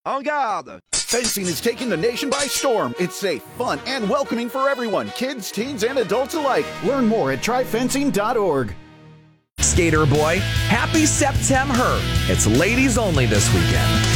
En garde! Fencing is taking the nation by storm. It's safe, fun, and welcoming for everyone, kids, teens, and adults alike. Learn more at tryfencing.org. Skater boy, happy September. It's ladies only this weekend.